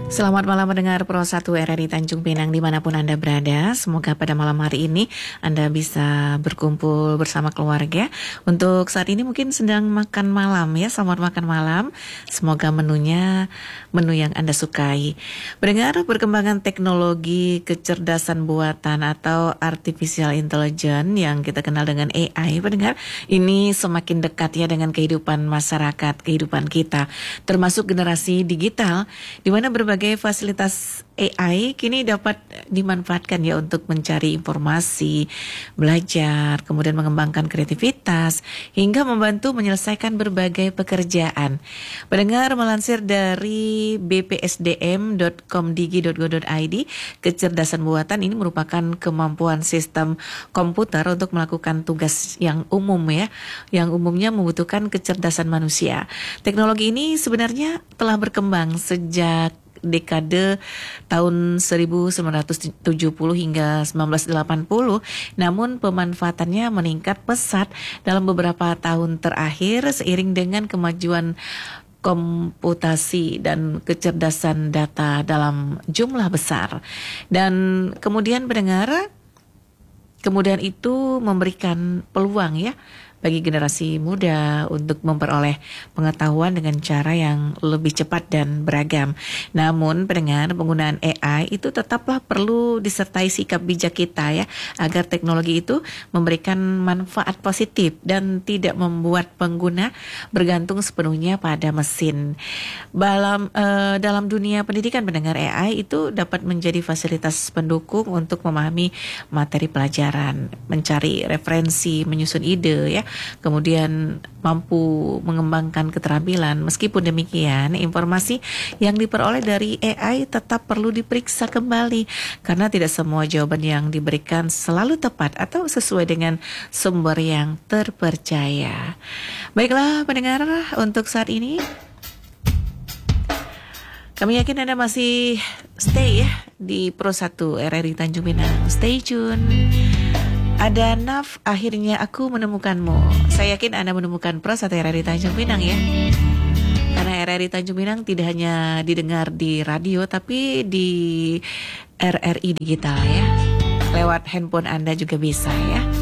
Selamat malam mendengar Pro 1 RRI Tanjung Pinang dimanapun Anda berada. Semoga pada malam hari ini Anda bisa berkumpul bersama keluarga. Untuk saat ini mungkin sedang makan malam ya, selamat makan malam. Semoga menunya menu yang Anda sukai. Mendengar perkembangan teknologi kecerdasan buatan atau artificial intelligence yang kita kenal dengan AI, pendengar, ini semakin dekat ya dengan kehidupan masyarakat, kehidupan kita, termasuk generasi digital, di mana berbagai fasilitas AI kini dapat dimanfaatkan ya untuk mencari informasi, belajar, kemudian mengembangkan kreativitas, hingga membantu menyelesaikan berbagai pekerjaan. Pendengar, melansir dari bpsdm.comdigi.go.id, kecerdasan buatan ini merupakan kemampuan sistem komputer untuk melakukan tugas yang umum ya, yang umumnya membutuhkan kecerdasan manusia. Teknologi ini sebenarnya telah berkembang sejak dekade tahun 1970 hingga 1980, namun pemanfaatannya meningkat pesat dalam beberapa tahun terakhir seiring dengan kemajuan komputasi dan kecerdasan data dalam jumlah besar. Dan kemudian pendengar, kemudian itu memberikan peluang ya bagi generasi muda untuk memperoleh pengetahuan dengan cara yang lebih cepat dan beragam. Namun pendengar, penggunaan AI itu tetaplah perlu disertai sikap bijak kita ya, agar teknologi itu memberikan manfaat positif dan tidak membuat pengguna bergantung sepenuhnya pada mesin. Dalam dunia pendidikan, pendengar, AI itu dapat menjadi fasilitas pendukung untuk memahami materi pelajaran, mencari referensi, menyusun ide ya, kemudian mampu mengembangkan keterampilan. Meskipun demikian, informasi yang diperoleh dari AI tetap perlu diperiksa kembali, karena tidak semua jawaban yang diberikan selalu tepat atau sesuai dengan sumber yang terpercaya. Baiklah pendengar, untuk saat ini kami yakin Anda masih stay ya di Pro 1 RRI Tanjung Pinang. Stay tune. Ada Naf, akhirnya aku menemukanmu. Saya yakin Anda menemukan Pro 1 RRI Tanjung Pinang ya. Karena RRI Tanjung Pinang tidak hanya didengar di radio, tapi di RRI digital ya. Lewat handphone Anda juga bisa ya.